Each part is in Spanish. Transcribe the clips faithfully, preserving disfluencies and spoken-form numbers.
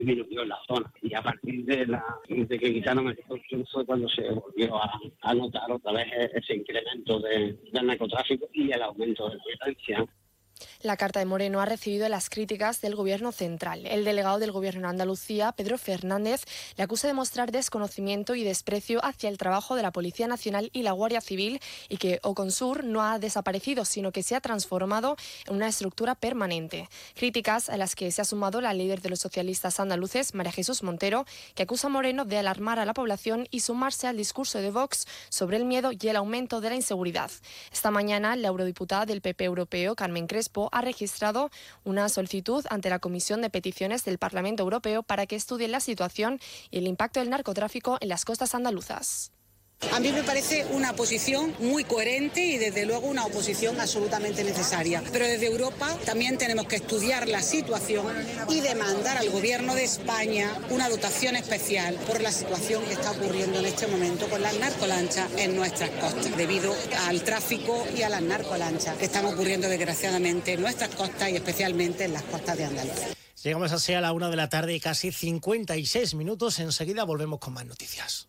disminuyó en la zona. Y a partir de, la, de que quitaron el consumo fue cuando se volvió a, a notar otra vez ese incremento de, del narcotráfico y el aumento de violencia. La carta de Moreno ha recibido las críticas del Gobierno central. El delegado del Gobierno de Andalucía, Pedro Fernández, le acusa de mostrar desconocimiento y desprecio hacia el trabajo de la Policía Nacional y la Guardia Civil y que Oconsur no ha desaparecido, sino que se ha transformado en una estructura permanente. Críticas a las que se ha sumado la líder de los socialistas andaluces, María Jesús Montero, que acusa a Moreno de alarmar a la población y sumarse al discurso de Vox sobre el miedo y el aumento de la inseguridad. Esta mañana, la eurodiputada del P P europeo, Carmen Crespo, ha registrado una solicitud ante la Comisión de Peticiones del Parlamento Europeo para que estudie la situación y el impacto del narcotráfico en las costas andaluzas. A mí me parece una posición muy coherente y desde luego una oposición absolutamente necesaria. Pero desde Europa también tenemos que estudiar la situación y demandar al Gobierno de España una dotación especial por la situación que está ocurriendo en este momento con las narcolanchas en nuestras costas, debido al tráfico y a las narcolanchas que están ocurriendo desgraciadamente en nuestras costas y especialmente en las costas de Andalucía. Llegamos así a la una de la tarde y casi cincuenta y seis minutos. Enseguida volvemos con más noticias.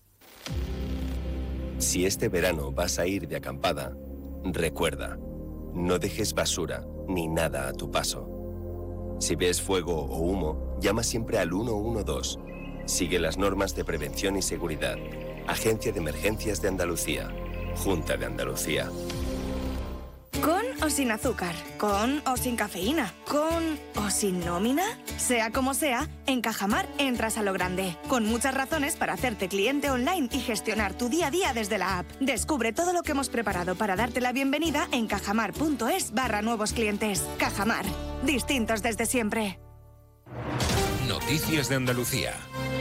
Si este verano vas a ir de acampada, recuerda, no dejes basura ni nada a tu paso. Si ves fuego o humo, llama siempre al uno uno dos. Sigue las normas de prevención y seguridad. Agencia de Emergencias de Andalucía. Junta de Andalucía. ¿Con o sin azúcar? ¿Con o sin cafeína? ¿Con o sin nómina? Sea como sea, en Cajamar entras a lo grande. Con muchas razones para hacerte cliente online y gestionar tu día a día desde la app. Descubre todo lo que hemos preparado para darte la bienvenida en cajamar.es barra nuevos clientes. Cajamar. Distintos desde siempre. Noticias de Andalucía.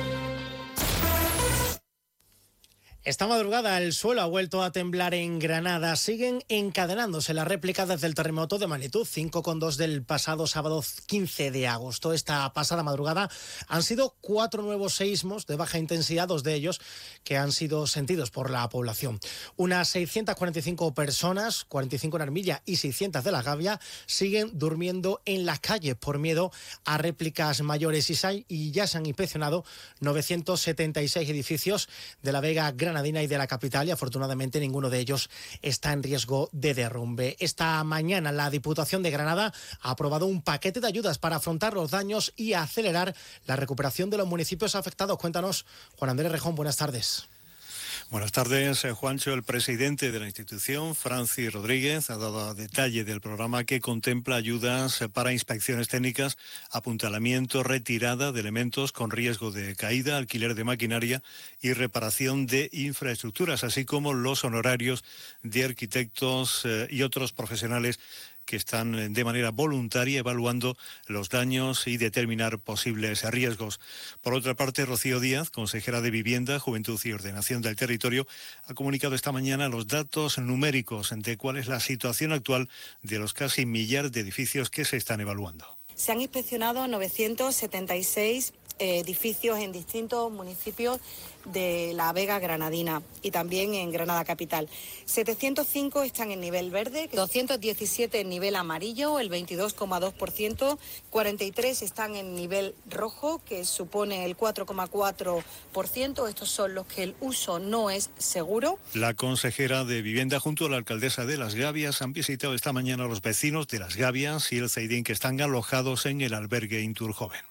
Esta madrugada el suelo ha vuelto a temblar en Granada. Siguen encadenándose las réplicas desde el terremoto de magnitud cinco coma dos del pasado sábado quince de agosto. Esta pasada madrugada han sido cuatro nuevos seísmos de baja intensidad, dos de ellos que han sido sentidos por la población. Unas seiscientas cuarenta y cinco personas, cuarenta y cinco en Armilla y seiscientas de La Gavia, siguen durmiendo en las calles por miedo a réplicas mayores y ya se han inspeccionado novecientos setenta y seis edificios de la Vega Granadina y de la capital y afortunadamente ninguno de ellos está en riesgo de derrumbe. Esta mañana la Diputación de Granada ha aprobado un paquete de ayudas para afrontar los daños y acelerar la recuperación de los municipios afectados. Cuéntanos, Juan Andrés Rejón, buenas tardes. Buenas tardes, Juancho. El presidente de la institución, Francis Rodríguez, ha dado detalle del programa que contempla ayudas para inspecciones técnicas, apuntalamiento, retirada de elementos con riesgo de caída, alquiler de maquinaria y reparación de infraestructuras, así como los honorarios de arquitectos eh, y otros profesionales que están de manera voluntaria evaluando los daños y determinar posibles riesgos. Por otra parte, Rocío Díaz, consejera de Vivienda, Juventud y Ordenación del Territorio, ha comunicado esta mañana los datos numéricos de cuál es la situación actual de los casi millar de edificios que se están evaluando. Se han inspeccionado novecientos setenta y seis edificios en distintos municipios de la Vega Granadina y también en Granada Capital. setecientos cinco están en nivel verde, doscientos diecisiete en nivel amarillo, el veintidós coma dos por ciento, cuarenta y tres están en nivel rojo, que supone el cuatro coma cuatro por ciento. Estos son los que el uso no es seguro. La consejera de Vivienda junto a la alcaldesa de Las Gavias han visitado esta mañana a los vecinos de Las Gavias y el Zaidín que están alojados en el albergue Inturjoven.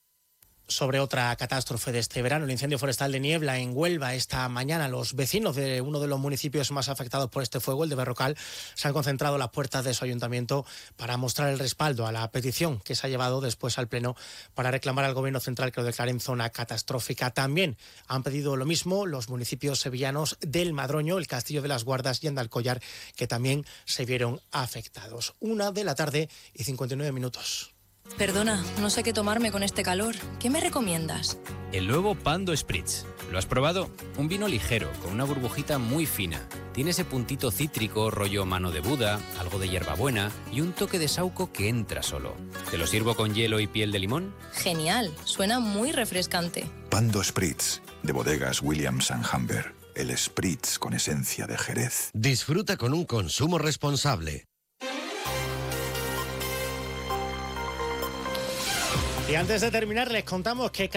Sobre otra catástrofe de este verano, el incendio forestal de Niebla en Huelva. Esta mañana los vecinos de uno de los municipios más afectados por este fuego, el de Berrocal, se han concentrado a las puertas de su ayuntamiento para mostrar el respaldo a la petición que se ha llevado después al Pleno para reclamar al Gobierno central que lo declare en zona catastrófica. También han pedido lo mismo los municipios sevillanos del Madroño, el Castillo de las Guardas y Andalcollar, que también se vieron afectados. Una de la tarde y cincuenta y nueve minutos. Perdona, no sé qué tomarme con este calor. ¿Qué me recomiendas? El nuevo Pando Spritz. ¿Lo has probado? Un vino ligero, con una burbujita muy fina. Tiene ese puntito cítrico, rollo mano de Buda, algo de hierbabuena y un toque de saúco que entra solo. ¿Te lo sirvo con hielo y piel de limón? Genial, suena muy refrescante. Pando Spritz, de bodegas Williams and Humber. El Spritz con esencia de Jerez. Disfruta con un consumo responsable. Y antes de terminar, les contamos que